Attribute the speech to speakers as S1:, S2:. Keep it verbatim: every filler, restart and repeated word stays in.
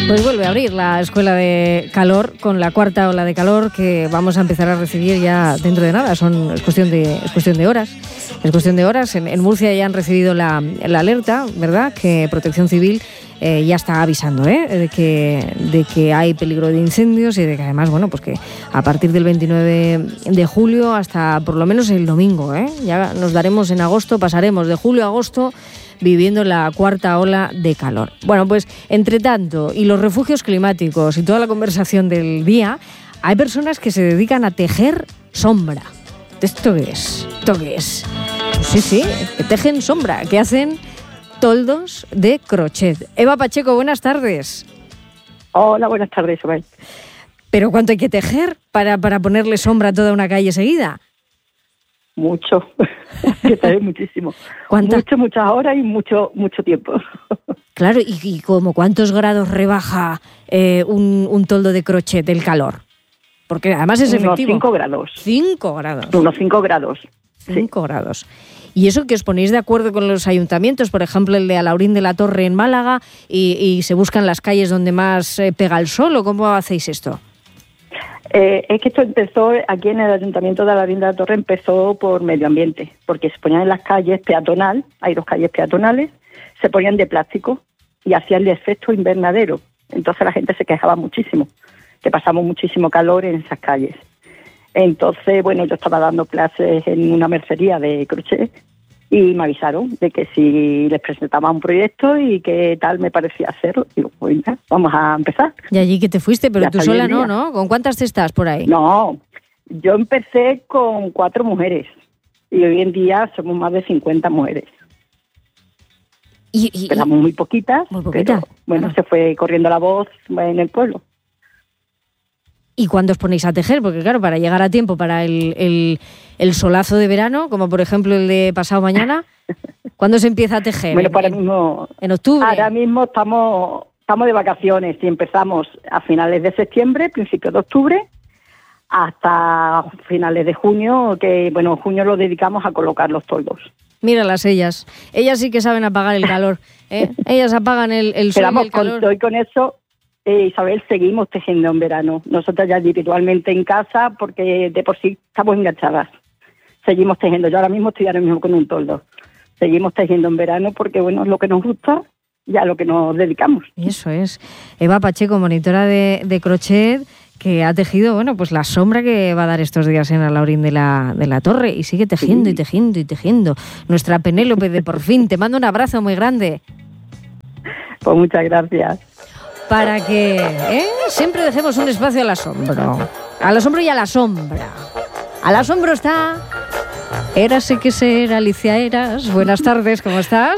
S1: Pues vuelve a abrir la escuela de calor con la cuarta ola de calor que vamos a empezar a recibir ya dentro de nada. Son, es cuestión de, es cuestión de horas. Es cuestión de horas. En, en Murcia ya han recibido la, la alerta, ¿verdad? Que Protección Civil eh, ya está avisando, ¿eh? De que, de que hay peligro de incendios y de que además, bueno, pues que a partir del veintinueve de julio hasta por lo menos el domingo, ¿eh? Ya nos daremos en agosto, pasaremos de julio a agosto viviendo la cuarta ola de calor. Bueno, pues entre tanto, y los refugios climáticos y toda la conversación del día, hay personas que se dedican a tejer sombra. ¿Esto qué es? ¿Esto qué es? Pues sí, sí, que tejen sombra, que hacen toldos de crochet. Eva Pacheco, buenas tardes.
S2: Hola, buenas tardes, Isabel.
S1: ¿Pero cuánto hay que tejer para, para ponerle sombra a toda una calle seguida?
S2: Mucho, que tejer muchísimo.
S1: ¿Cuántas?
S2: Mucho, muchas horas y mucho, mucho tiempo.
S1: Claro, ¿y, y como cuántos grados rebaja eh, un, un toldo de crochet del calor? Porque además es efectivo.
S2: Unos cinco grados.
S1: Cinco grados.
S2: Unos cinco grados.
S1: Cinco sí. grados. ¿Y eso que os ponéis de acuerdo con los ayuntamientos? Por ejemplo, el de Alaurín de la Torre en Málaga y, y se buscan las calles donde más eh, pega el sol, ¿o cómo hacéis esto?
S2: Eh, es que esto empezó aquí en el Ayuntamiento de Alaurín de la Torre, empezó por medio ambiente, porque se ponían en las calles peatonal, hay dos calles peatonales, se ponían de plástico y hacían el efecto invernadero. Entonces la gente se quejaba muchísimo, que pasamos muchísimo calor en esas calles. Entonces, bueno, yo estaba dando clases en una mercería de crochet y me avisaron de que si les presentaba un proyecto y qué tal me parecía hacerlo. Digo, pues ya, vamos a empezar.
S1: Y allí que te fuiste, pero
S2: ya
S1: tú sola no, ¿no? ¿Con cuántas te estás por ahí?
S2: No, yo empecé con cuatro mujeres y hoy en día somos más de cincuenta mujeres.
S1: Y, y,
S2: Empezamos muy poquitas,
S1: muy poquitas,
S2: pero bueno,
S1: claro.
S2: Se fue corriendo la voz en el pueblo.
S1: ¿Y cuándo os ponéis a tejer? Porque claro, para llegar a tiempo para el, el, el solazo de verano, como por ejemplo el de pasado mañana, ¿cuándo se empieza a tejer?
S2: Bueno, para
S1: ¿En,
S2: mismo,
S1: en octubre?
S2: Ahora mismo estamos, estamos de vacaciones y empezamos a finales de septiembre, principios de octubre, hasta finales de junio, que bueno, junio lo dedicamos a colocar los toldos.
S1: Míralas ellas. Ellas sí que saben apagar el calor, ¿eh? Ellas apagan el, el sol y el calor.
S2: Con, con eso... Eh, Isabel, seguimos tejiendo en verano. Nosotras ya individualmente en casa, porque de por sí estamos enganchadas. Seguimos tejiendo. Yo ahora mismo estoy ahora mismo con un toldo. Seguimos tejiendo en verano porque, bueno, es lo que nos gusta y a lo que nos dedicamos.
S1: Eso es. Eva Pacheco, monitora de, de crochet, que ha tejido, bueno, pues la sombra que va a dar estos días en Alaurín de la, de la Torre. Y sigue tejiendo sí. y tejiendo y tejiendo. Nuestra Penélope de Por Fin. Te mando un abrazo muy grande.
S2: Pues muchas gracias.
S1: Para que ¿eh? siempre dejemos un espacio al asombro. Al asombro y a la sombra. Al asombro está... Érase que ser Alicia Eras. Buenas tardes, ¿cómo estás?